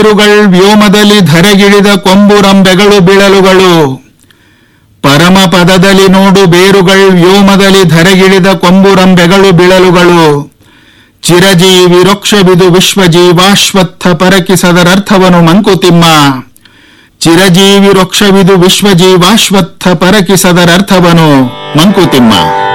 ಬೇರುಗಳ್ ವ್ಯೋಮದಲ್ಲಿ ಧರೆಗಿಳಿದ ಕೊಂಬುರಂಬೆಗಳು ಬಿಳಲುಗಳು. ಪರಮ ಪದದಲ್ಲಿ ನೋಡು ಬೇರುಗಳ್ ವ್ಯೋಮದಲ್ಲಿ ಧರೆಗಿಳಿದ ಕೊಂಬುರಂಬೆಗಳು ಬಿಳಲುಗಳು. ಚಿರಜೀವಿ ವೃಕ್ಷವಿದು ವಿಶ್ವಜೀವಾಶ್ವತ್ಥ ಪರಕಿಸದರರ್ಥವನು ಮಂಕುತಿಮ್ಮ. ಚಿರಜೀವಿ ವೃಕ್ಷವಿದು ವಿಶ್ವಜೀವಾಶ್ವತ್ಥ ಪರಕಿಸದರರ್ಥವನು ಮಂಕುತಿಮ್ಮ.